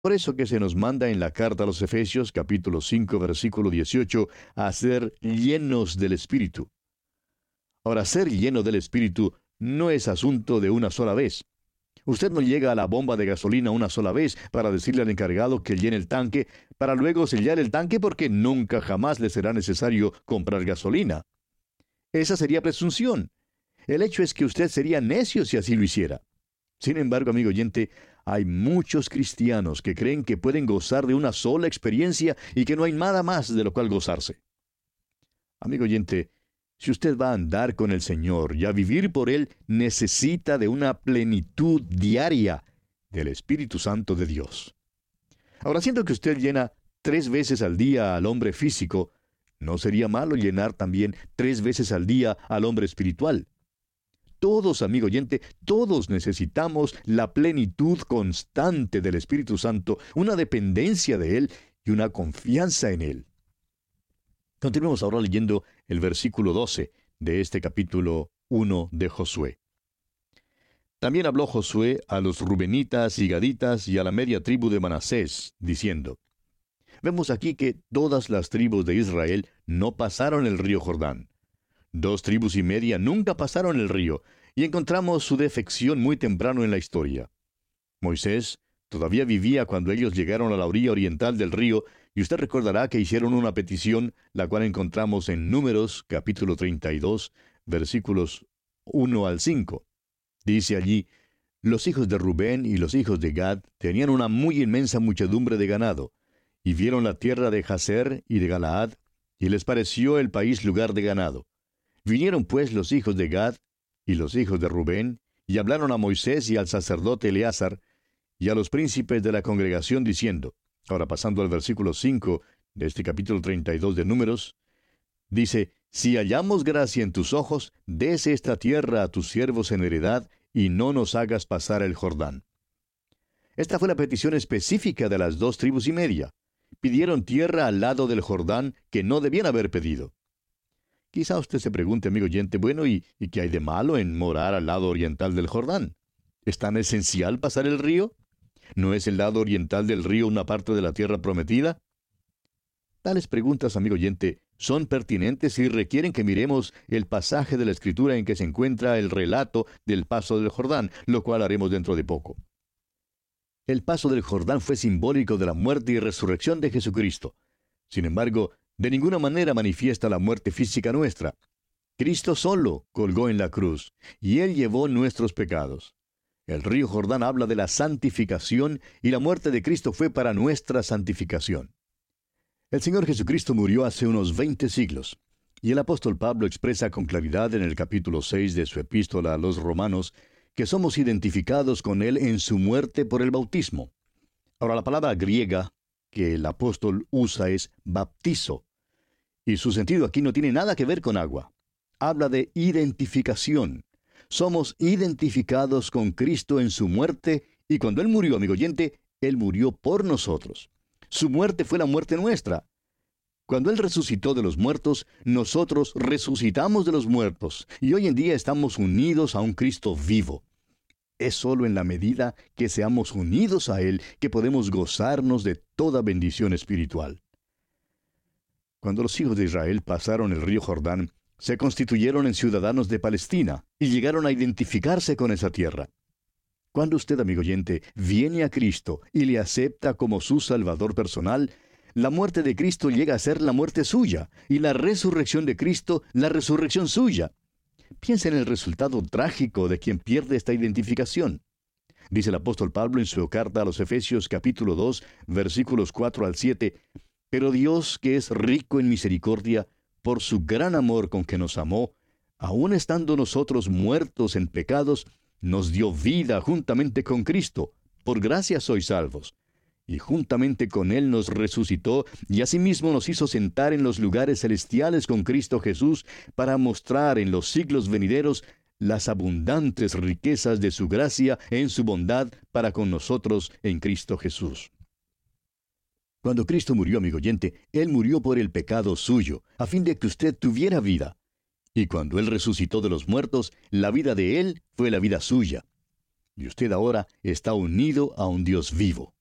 Por eso que se nos manda en la carta a los Efesios, capítulo 5, versículo 18, a ser llenos del Espíritu. Ahora, ser lleno del Espíritu no es asunto de una sola vez. Usted no llega a la bomba de gasolina una sola vez para decirle al encargado que llene el tanque, para luego sellar el tanque porque nunca jamás le será necesario comprar gasolina. Esa sería presunción. El hecho es que usted sería necio si así lo hiciera. Sin embargo, amigo oyente, hay muchos cristianos que creen que pueden gozar de una sola experiencia y que no hay nada más de lo cual gozarse. Amigo oyente, si usted va a andar con el Señor y a vivir por Él, necesita de una plenitud diaria del Espíritu Santo de Dios. Ahora, siento que usted llena 3 veces al día al hombre físico, ¿no sería malo llenar también 3 veces al día al hombre espiritual? Todos, amigo oyente, todos necesitamos la plenitud constante del Espíritu Santo, una dependencia de Él y una confianza en Él. Continuemos ahora leyendo el versículo 12 de este capítulo 1 de Josué. También habló Josué a los rubenitas y gaditas y a la media tribu de Manasés, diciendo: Vemos aquí que todas las tribus de Israel no pasaron el río Jordán. 2 tribus y media nunca pasaron el río, y encontramos su defección muy temprano en la historia. Moisés todavía vivía cuando ellos llegaron a la orilla oriental del río, y usted recordará que hicieron una petición, la cual encontramos en Números, capítulo 32, versículos 1 al 5. Dice allí: Los hijos de Rubén y los hijos de Gad tenían una muy inmensa muchedumbre de ganado, y vieron la tierra de Jazer y de Galaad, y les pareció el país lugar de ganado. Vinieron pues los hijos de Gad y los hijos de Rubén, y hablaron a Moisés y al sacerdote Eleazar, y a los príncipes de la congregación, diciendo, ahora pasando al versículo 5 de este capítulo 32 de Números, dice: Si hallamos gracia en tus ojos, des esta tierra a tus siervos en heredad, y no nos hagas pasar el Jordán. Esta fue la petición específica de las 2 tribus y media. Pidieron tierra al lado del Jordán que no debían haber pedido. Quizá usted se pregunte, amigo oyente, bueno, ¿y qué hay de malo en morar al lado oriental del Jordán? ¿Es tan esencial pasar el río? ¿No es el lado oriental del río una parte de la tierra prometida? Tales preguntas, amigo oyente, son pertinentes y requieren que miremos el pasaje de la Escritura en que se encuentra el relato del paso del Jordán, lo cual haremos dentro de poco. El paso del Jordán fue simbólico de la muerte y resurrección de Jesucristo. Sin embargo, de ninguna manera manifiesta la muerte física nuestra. Cristo solo colgó en la cruz, y Él llevó nuestros pecados. El río Jordán habla de la santificación, y la muerte de Cristo fue para nuestra santificación. El Señor Jesucristo murió hace unos 20 siglos, y el apóstol Pablo expresa con claridad en el capítulo 6 de su epístola a los Romanos que somos identificados con Él en su muerte por el bautismo. Ahora, la palabra griega que el apóstol usa es baptizo, y su sentido aquí no tiene nada que ver con agua. Habla de identificación. Somos identificados con Cristo en su muerte, y cuando Él murió, amigo oyente, Él murió por nosotros. Su muerte fue la muerte nuestra. Cuando Él resucitó de los muertos, nosotros resucitamos de los muertos, y hoy en día estamos unidos a un Cristo vivo. Es solo en la medida que seamos unidos a Él que podemos gozarnos de toda bendición espiritual. Cuando los hijos de Israel pasaron el río Jordán, se constituyeron en ciudadanos de Palestina y llegaron a identificarse con esa tierra. Cuando usted, amigo oyente, viene a Cristo y le acepta como su Salvador personal, la muerte de Cristo llega a ser la muerte suya, y la resurrección de Cristo, la resurrección suya. Piensa en el resultado trágico de quien pierde esta identificación. Dice el apóstol Pablo en su carta a los Efesios capítulo 2, versículos 4 al 7, Pero Dios, que es rico en misericordia, por su gran amor con que nos amó, aun estando nosotros muertos en pecados, nos dio vida juntamente con Cristo. Por gracia sois salvos. Y juntamente con Él nos resucitó, y asimismo nos hizo sentar en los lugares celestiales con Cristo Jesús, para mostrar en los siglos venideros las abundantes riquezas de su gracia en su bondad para con nosotros en Cristo Jesús. Cuando Cristo murió, amigo oyente, Él murió por el pecado suyo, a fin de que usted tuviera vida. Y cuando Él resucitó de los muertos, la vida de Él fue la vida suya. Y usted ahora está unido a un Dios vivo.